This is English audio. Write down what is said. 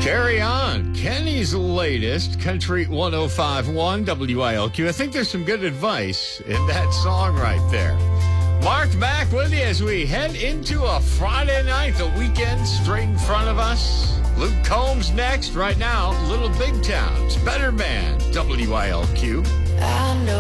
Carry on. Kenny's latest, Country 105.1 WILQ. I think there's some good advice in that song right there. Mark back with you as we head into a Friday night, the weekend straight in front of us. Luke Combs next. Right now, Little Big Towns, Better Man, WILQ. I know